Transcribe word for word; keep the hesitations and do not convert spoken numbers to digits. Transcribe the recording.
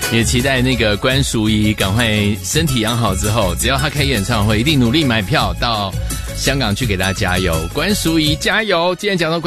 也期待那个关淑怡赶快身体养好之后，只要他开演唱会，一定努力买票到香港去给大家加油。关淑怡加油！今天讲到关。